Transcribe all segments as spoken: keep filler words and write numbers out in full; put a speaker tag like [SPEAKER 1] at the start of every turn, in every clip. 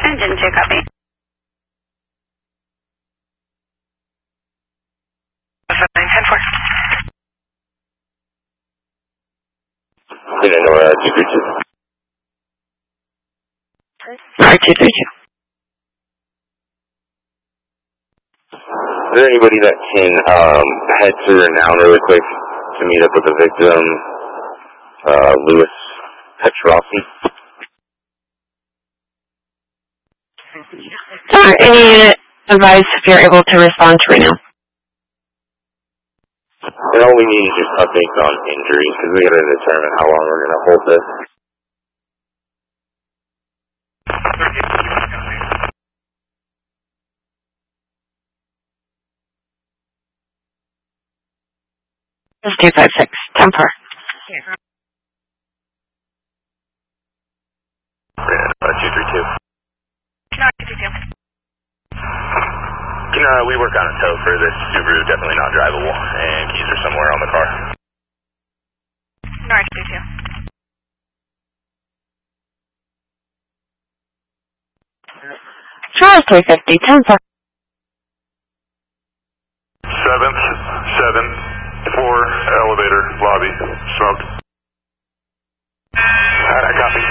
[SPEAKER 1] Engine two, copy. ten four.
[SPEAKER 2] Did I know uh, two three two?
[SPEAKER 1] Alright, two three two.
[SPEAKER 2] Is there anybody that can um, head to Renown really quick to meet up with the victim, uh, Louis Petrossi?
[SPEAKER 1] Uh, any advice if you're able to respond to Reno?
[SPEAKER 2] And all we need is just updates on injuries, because we got to determine how long we're going to hold this.
[SPEAKER 1] This is two five six, ten four.
[SPEAKER 2] two three two.
[SPEAKER 1] No, two two two.
[SPEAKER 2] Can uh, we work on a tow for this Subaru? Definitely not drivable, and keys are somewhere on the car.
[SPEAKER 1] No, two two two. Charles three fifty, ten four.
[SPEAKER 2] Seventh, seven, four, elevator, lobby, smoke. Alright, copy.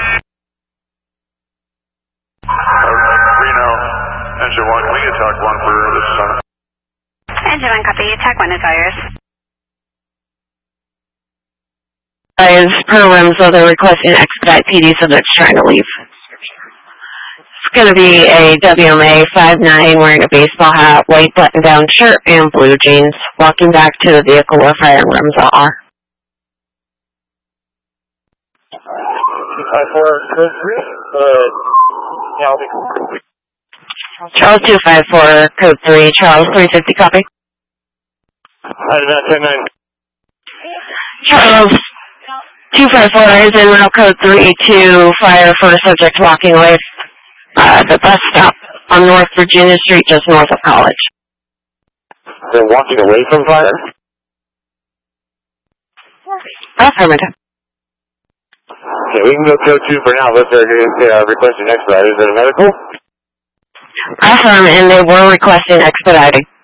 [SPEAKER 2] Uh, Reno, engine one, can we get talk one for this son?
[SPEAKER 1] Engine one, copy. Attack one is all yours. Is per Remso, they're requesting expedite P D subjects trying to leave. It's going to be a W M A five nine wearing a baseball hat, white button-down shirt, and blue jeans, walking back to the vehicle where Fire and Remso are.
[SPEAKER 2] five four, code three, uh,
[SPEAKER 1] Charles two five four, code three, Charles three fifty, copy.
[SPEAKER 2] ten nine.
[SPEAKER 1] Charles two five four is in route code three two, fire for subject walking away. Uh, the bus stop on North Virginia Street, just north of College.
[SPEAKER 2] They're walking away from fire?
[SPEAKER 1] Affirmative.
[SPEAKER 2] Okay, we can go code two for now. Let's uh, request an expedite. Is it a medical?
[SPEAKER 1] Affirm, and they were requesting expediting.